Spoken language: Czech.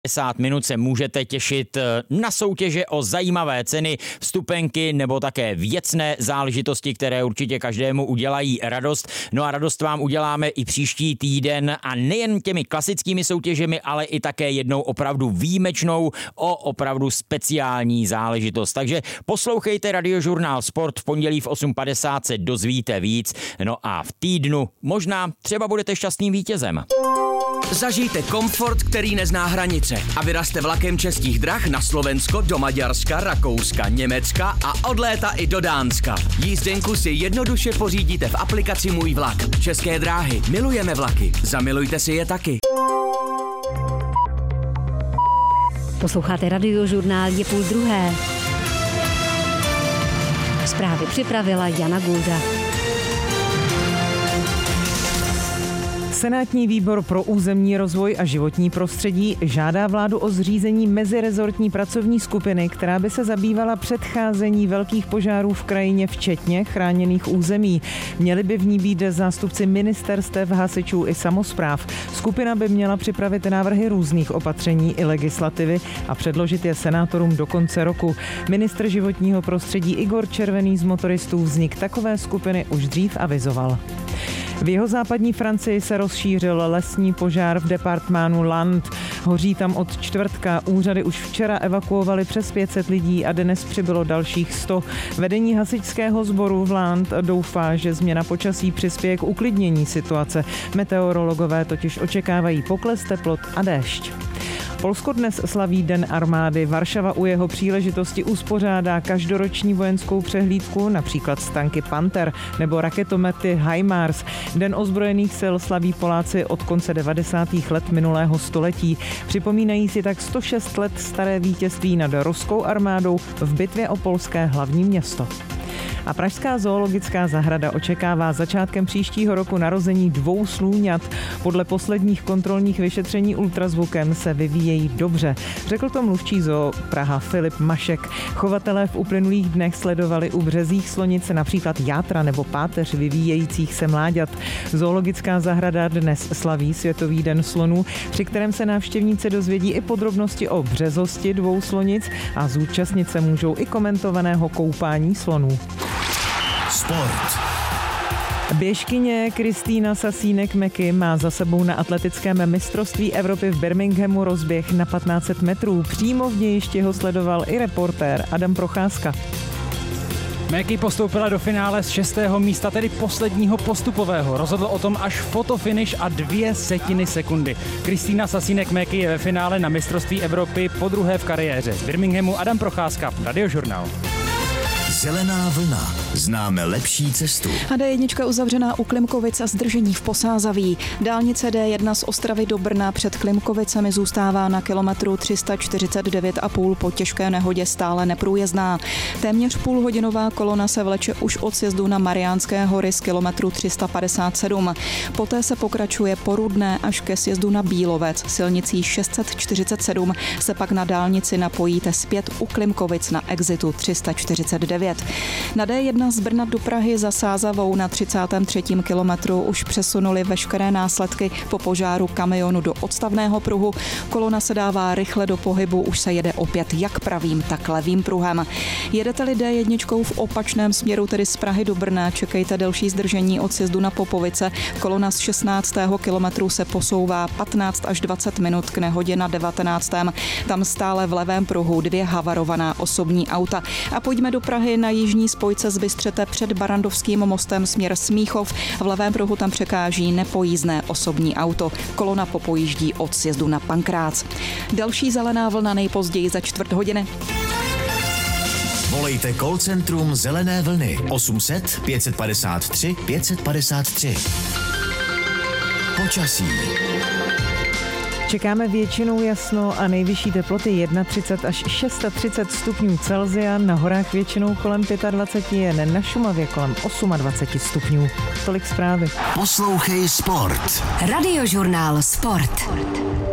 50 minut se můžete těšit na soutěže o zajímavé ceny, vstupenky nebo také věcné záležitosti, které určitě každému udělají radost. No a radost vám uděláme i příští týden a nejen těmi klasickými soutěžemi, ale i také jednou opravdu výjimečnou o opravdu speciální záležitost. Takže poslouchejte Radiožurnál Sport, v pondělí v 8:50 se dozvíte víc. No a v týdnu možná třeba budete šťastným vítězem. Zažijte komfort, který nezná hranice a vyrazte vlakem Českých drah na Slovensko, do Maďarska, Rakouska, Německa a od léta i do Dánska. Jízdenku si jednoduše pořídíte v aplikaci Můj vlak. České dráhy, milujeme vlaky, zamilujte si je taky. Posloucháte Radiožurnál, je 11:30. Zprávy připravila Jana Gulda. Senátní výbor pro územní rozvoj a životní prostředí žádá vládu o zřízení mezirezortní pracovní skupiny, která by se zabývala předcházení velkých požárů v krajině, včetně chráněných území. Měli by v ní být zástupci ministerstev, hasičů i samospráv. Skupina by měla připravit návrhy různých opatření i legislativy a předložit je senátorům do konce roku. Ministr životního prostředí Igor Červený z motoristů vznik takové skupiny už dřív avizoval. V jihozápadní Francii se rozšířil lesní požár v departmánu Land. Hoří tam od čtvrtka. Úřady už včera evakuovali přes 500 lidí a dnes přibylo dalších 100. Vedení hasičského sboru v Land doufá, že změna počasí přispěje k uklidnění situace. Meteorologové totiž očekávají pokles teplot a déšť. Polsko dnes slaví Den armády. Varšava u jeho příležitosti uspořádá každoroční vojenskou přehlídku, například s tanky Panther nebo raketomety HIMARS. Den ozbrojených sil slaví Poláci od konce 90. let minulého století. Připomínají si tak 106 let staré vítězství nad ruskou armádou v bitvě o polské hlavní město. A pražská zoologická zahrada očekává začátkem příštího roku narození 2 slůňat. Podle posledních kontrolních vyšetření ultrazvukem se vyvíjejí dobře. Řekl to mluvčí zoo Praha Filip Mašek. Chovatelé v uplynulých dnech sledovali u březích slonic například játra nebo páteř vyvíjejících se mláďat. Zoologická zahrada dnes slaví Světový den slonů, při kterém se návštěvníci dozvědí i podrobnosti o březosti 2 slonic a zúčastnit se můžou i komentovaného koupání slonů. Sport. Běžkyně Kristýna Sasínek-Meky má za sebou na atletickém mistrovství Evropy v Birminghamu rozběh na 1500 metrů. Přímo v dějišti ho sledoval i reportér Adam Procházka. Meky postoupila do finále z 6. místa, tedy posledního postupového. Rozhodl o tom až fotofinish a 0,02 sekundy. Kristýna Sasínek-Meky je ve finále na mistrovství Evropy podruhé v kariéře. Z Birminghamu Adam Procházka, Radiožurnál. Zelená vlna. Známe lepší cestu. A D1 uzavřená u Klimkovic a zdržení v Posázaví. Dálnice D1 z Ostravy do Brna před Klimkovicemi zůstává na kilometru 349,5 po těžké nehodě stále neprůjezdná. Téměř půlhodinová kolona se vleče už od sjezdu na Mariánské hory z kilometru 357. Poté se pokračuje po Rudné až ke sjezdu na Bílovec. Silnicí 647 se pak na dálnici napojíte zpět u Klimkovic na exitu 349. Na D1 z Brna do Prahy za Sázavou na 33. kilometru už přesunuli veškeré následky po požáru kamionu do odstavného pruhu. Kolona se dává rychle do pohybu, už se jede opět jak pravým, tak levým pruhem. Jedete-li D1 v opačném směru, tedy z Prahy do Brna, čekejte delší zdržení od sjezdu na Popovice. Kolona z 16. kilometru se posouvá 15 až 20 minut k nehodě na 19. Tam stále v levém pruhu 2 havarovaná osobní auta. A pojďme do Prahy na jižní spojce z Bystřete před Barandovským mostem směr Smíchov. V levém pruhu tam překáží nepojízdné osobní auto. Kolona popojíždí od sjezdu na Pankrác. Další zelená vlna nejpozději za 4 hodiny. Volejte call centrum Zelené vlny 800 553 553. Počasí. Čekáme většinou jasno a nejvyšší teploty 31 až 36 stupňů Celsia, na horách většinou kolem 25, jen na Šumavě kolem 28 stupňů. Tolik zprávy. Poslouchej Sport. Radiožurnál Sport.